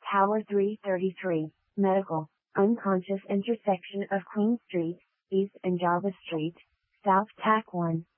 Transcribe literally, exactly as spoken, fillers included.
Tower three thirty-three, Medical, unconscious intersection of Queen Street, East and Jarvis Street, South Tack one.